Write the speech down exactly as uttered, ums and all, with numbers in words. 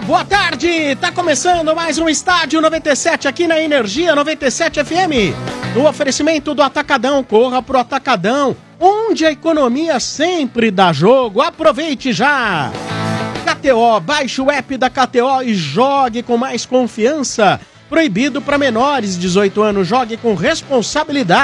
boa tarde! Tá começando mais um Estádio noventa e sete aqui na Energia noventa e sete F M. No oferecimento do Atacadão, corra pro Atacadão, onde a economia sempre dá jogo. Aproveite já! K T O, baixe o app da K T O e jogue com mais confiança. Proibido para menores de dezoito anos, jogue com responsabilidade.